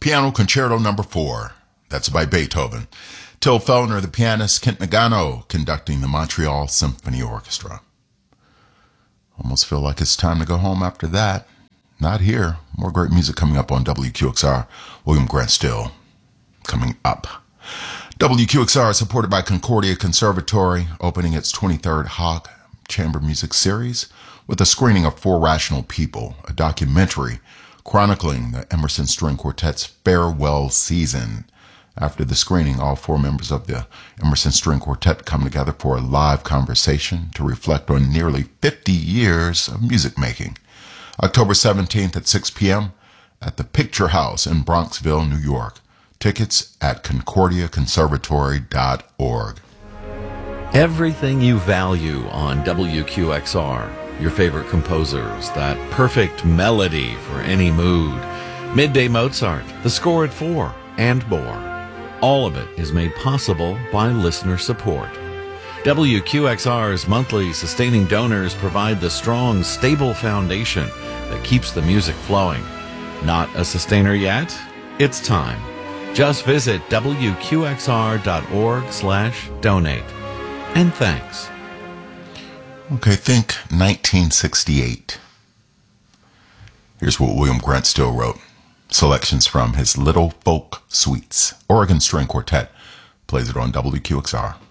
Piano Concerto No. 4. That's by Beethoven. Till Fellner, the pianist, Kent Nagano, conducting the Montreal Symphony Orchestra. Almost feel like it's time to go home after that. Not here. More great music coming up on WQXR. William Grant Still coming up. WQXR is supported by Concordia Conservatory, opening its 23rd Hog Chamber Music Series with a screening of Four Rational People, a documentary chronicling the Emerson String Quartet's farewell season. After the screening, all four members of the Emerson String Quartet come together for a live conversation to reflect on nearly 50 years of music making. October 17th at 6 p.m. at the Picture House in Bronxville, New York. Tickets at concordiaconservatory.org. Everything you value on WQXR. Your favorite composers, that perfect melody for any mood. Midday Mozart, The Score at 4, and more. All of it is made possible by listener support. WQXR's monthly sustaining donors provide the strong, stable foundation that keeps the music flowing. Not a sustainer yet? It's time. Just visit WQXR.org/donate. And thanks. Okay, think 1968. Here's what William Grant Still wrote. Selections from his Little Folk Suites. Oregon String Quartet plays it on WQXR.